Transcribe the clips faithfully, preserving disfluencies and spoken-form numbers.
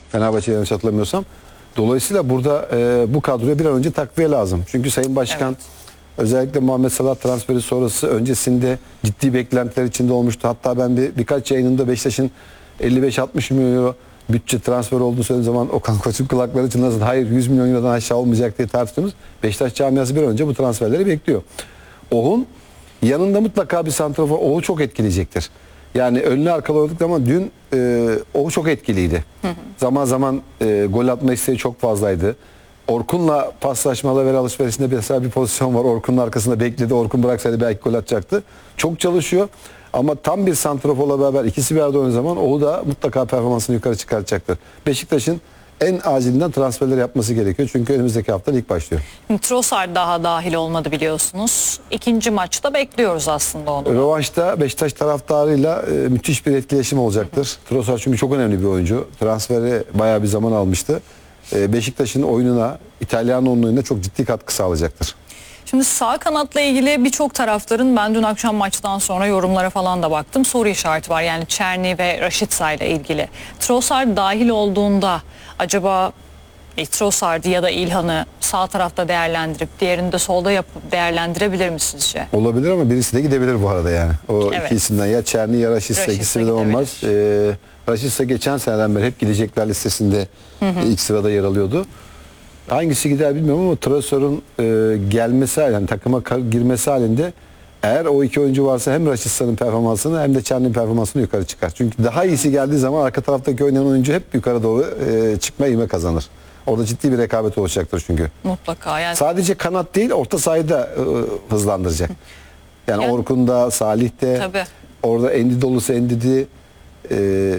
Fenerbahçe'ye yanlış hatırlamıyorsam. Dolayısıyla burada e, bu kadroya bir an önce takviye lazım. Çünkü Sayın Başkan Evet. özellikle Muhammed Salah transferi sonrası öncesinde ciddi beklentiler içinde olmuştu. Hatta ben bir birkaç yayınında Beşiktaş'ın elli beş altmış milyon euro bütçe transfer olduğunu söylediğim zaman Okan Koç'un kulakları çınlasın. Hayır yüz milyon eurodan aşağı olmayacak diye tartıştığımız Beşiktaş camiası bir an önce bu transferleri bekliyor. Ohun yanında mutlaka bir santrafor. Ohu çok etkileyecektir. Yani önlü arkalı olduk ama dün e, Ohu çok etkiliydi. Hı hı. Zaman zaman e, gol atma isteği çok fazlaydı. Orkun'la paslaşmalı ve alışverişinde mesela bir pozisyon var. Orkun'un arkasında bekledi. Orkun bıraksaydı belki gol atacaktı. Çok çalışıyor. Ama tam bir santraforla beraber ikisi bir arada oynadığı zaman Ohu da mutlaka performansını yukarı çıkartacaktır. Beşiktaş'ın en acilinden transferler yapması gerekiyor. Çünkü önümüzdeki hafta lig başlıyor. Trossard daha dahil olmadı biliyorsunuz. İkinci maçta bekliyoruz aslında onu. Rövanşta Beşiktaş taraftarıyla e, müthiş bir etkileşim olacaktır. Trossard çünkü çok önemli bir oyuncu. Transferi bayağı bir zaman almıştı. E, Beşiktaş'ın oyununa, İtalyan oyununa çok ciddi katkı sağlayacaktır. Şimdi sağ kanatla ilgili birçok taraftarın, ben dün akşam maçtan sonra yorumlara falan da baktım, soru işareti var. Yani Çerni ve Rashica ile ilgili. Trossard dahil olduğunda acaba e, Trossard'ı ya da İlhan'ı sağ tarafta değerlendirip diğerini de solda yapıp değerlendirebilir mi sizce? Olabilir ama birisi de gidebilir bu arada yani. O Evet. iki isimden ya Çerni ya Rashica, Rashica ikisi de olmaz. E, Rashica geçen seneden beri hep gidecekler listesinde hı hı. ilk sırada yer alıyordu. Hangisi gider bilmiyorum ama Trossard'ın e, gelmesi, yani takıma girmesi halinde eğer o iki oyuncu varsa hem Rashica'nın performansını hem de Çerni'nin performansını yukarı çıkar. Çünkü daha iyisi geldiği zaman arka taraftaki oynayan oyuncu hep yukarı doğru e, çıkma ivme kazanır. Orada ciddi bir rekabet oluşacaktır çünkü. Mutlaka. Yani... Sadece kanat değil, orta sahayı da e, hızlandıracak. Yani, yani Orkun'da, Salih'te, tabii. Orada Endi dolusu Endidi, e,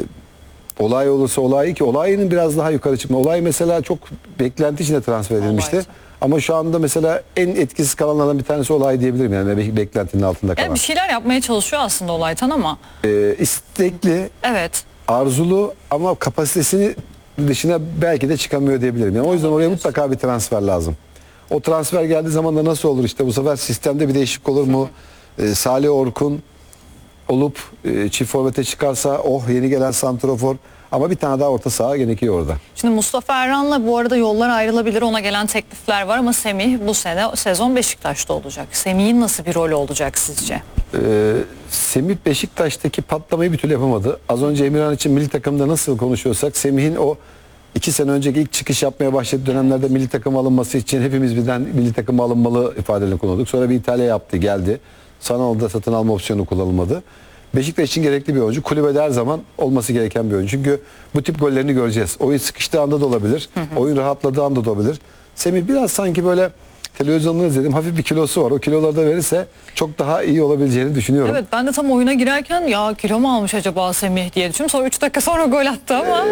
Olay olursa Olay ki Olay'ın biraz daha yukarı çıkma. Olay mesela çok beklenti içinde transfer edilmişti. Olay. Ama şu anda mesela en etkisiz kalanlardan bir tanesi Olay diyebilirim yani beklentinin altında kalan. Yani bir şeyler yapmaya çalışıyor aslında Olay'tan ama. Ee, istekli, evet. Arzulu ama kapasitesini dışına belki de çıkamıyor diyebilirim. Yani o yüzden oraya mutlaka bir transfer lazım. O transfer geldiği zaman da nasıl olur işte bu sefer sistemde bir değişiklik olur mu? Ee, Salih Orkun olup e, çift forvete çıkarsa oh yeni gelen santrafor ama bir tane daha orta saha gerekiyor orada. Şimdi Mustafa Erran'la bu arada yollar ayrılabilir, ona gelen teklifler var ama Semih bu sene sezon Beşiktaş'ta olacak. Semih'in nasıl bir rolü olacak sizce? Ee, Semih Beşiktaş'taki patlamayı bir türlü yapamadı. Az önce Emirhan için milli takımda nasıl konuşuyorsak Semih'in o iki sene önceki ilk çıkış yapmaya başladığı dönemlerde milli takım alınması için hepimiz birden milli takım alınmalı ifadelerini kullandık. Sonra bir İtalya yaptı geldi. Sanal'da satın alma opsiyonu kullanılmadı. Beşiktaş için gerekli bir oyuncu. Kulübede her zaman olması gereken bir oyuncu. Çünkü bu tip gollerini göreceğiz. Oyun sıkıştığı anda da olabilir. Hı hı. Oyun rahatladığı anda da olabilir. Semih biraz sanki böyle televizyonda izledim. Hafif bir kilosu var. O kiloları da verirse çok daha iyi olabileceğini düşünüyorum. Evet, ben de tam oyuna girerken ya kilo mu almış acaba Semih diye düşündüm. Sonra üç dakika sonra gol attı ama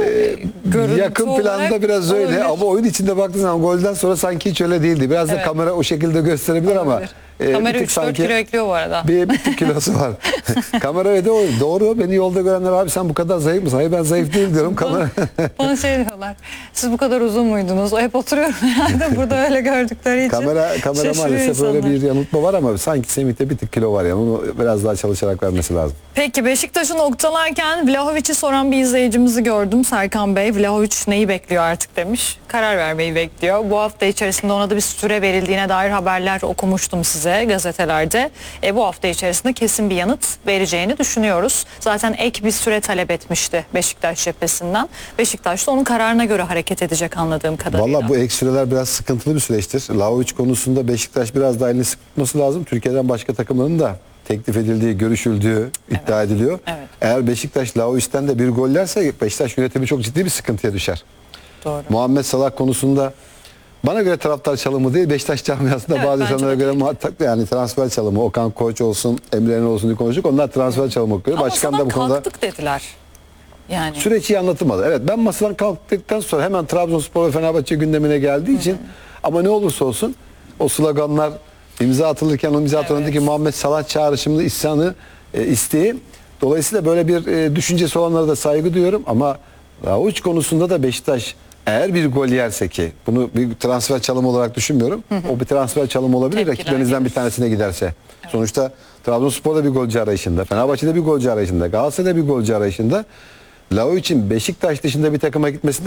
ee, yakın planda biraz öyle olabilir. Ama oyun içinde baktığın zaman golden sonra sanki hiç öyle değildi. Biraz evet. da kamera o şekilde gösterebilir olabilir. Ama E, kamera üç dört kilo ekliyor bu arada. Bir, bir tık kilosu var. Kamera öyle doğru. Doğru. Beni yolda görenler abi sen bu kadar zayıf mısın? Hayır ben zayıf değilim diyorum. Kamera. Bana şey diyorlar. Siz bu kadar uzun muydunuz? O hep oturuyorum herhalde burada öyle gördükleri için. Kamera, kamera maalesef insanlar. Öyle bir yanıltma var ama sanki Semih'te bir tık kilo var yani. Onu biraz daha çalışarak vermesi lazım. Peki Beşiktaş'ı noktalarken Vlahovic'i soran bir izleyicimizi gördüm. Serkan Bey, Vlahovic neyi bekliyor artık demiş. Karar vermeyi bekliyor. Bu hafta içerisinde ona da bir süre verildiğine dair haberler okumuştum size gazetelerde. E, bu hafta içerisinde kesin bir yanıt vereceğini düşünüyoruz. Zaten ek bir süre talep etmişti Beşiktaş cephesinden. Beşiktaş da onun kararına göre hareket edecek anladığım kadarıyla. Valla bu ek süreler biraz sıkıntılı bir süreçtir. Vlahovic konusunda Beşiktaş biraz daha elini sıkması lazım. Türkiye'den başka takımların da teklif edildiği, görüşüldüğü evet. iddia ediliyor. Evet. Eğer Beşiktaş Vlahovic'ten de bir gol yerse Beşiktaş yönetimi çok ciddi bir sıkıntıya düşer. Doğru. Muhammed Salah konusunda bana göre taraftar çalımı değil, Beşiktaş camiasında evet, bazı insanlara göre yani transfer çalımı. Okan Koç olsun, Emre Ener olsun diye konuştuk. Onlar transfer evet. çalımı okuyor. Ama Başkan da bu konuda kalktık dediler. Yani. Süreç iyi anlatılmadı. Evet ben masadan kalktıktan sonra hemen Trabzonspor ve Fenerbahçe gündemine geldiği Hı-hı. için ama ne olursa olsun o sloganlar imza atılırken o imza atılırken evet. Muhammed Salah çağrışımlı isyanı e, isteği. Dolayısıyla böyle bir e, düşüncesi olanlara da saygı duyuyorum ama Vlahovic konusunda da Beşiktaş eğer bir gol yerse ki bunu bir transfer çalımı olarak düşünmüyorum. Hı hı. O bir transfer çalımı olabilir. Tepkiler rakiplerinizden gelir. Bir tanesine giderse. Evet. Sonuçta Trabzonspor'da bir golcü arayışında, Fenerbahçe'de bir golcü arayışında, Galatasaray'da bir golcü arayışında. Vlahovic'in Beşiktaş dışında bir takıma gitmesi